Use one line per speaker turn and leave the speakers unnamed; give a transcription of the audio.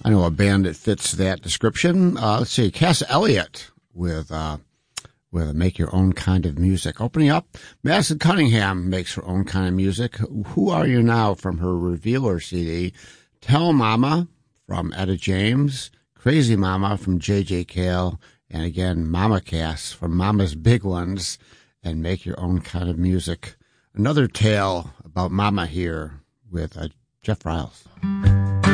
I know a band that fits that description. Let's see, Cass Elliot with Make Your Own Kind of Music. Opening up, Madison Cunningham makes her own kind of music. Who Are You Now from her Revealer CD. Tell Mama from Etta James. Crazy Mama from J.J. Cale. And again, Mama Cass from Mama's Big Ones and Make Your Own Kind of Music. Another tale about Mama here with Jeff Riles.